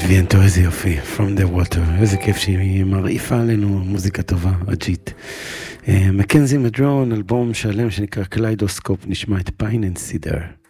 ויאנטו, איזה יופי, From the Water, איזה כיף שהיא מרעיפה עלינו מוזיקה טובה, אג'ית. מקנזי מדרון, אלבום שלם שנקרא קליידוסקופ, נשמע את פיין אנד סידר.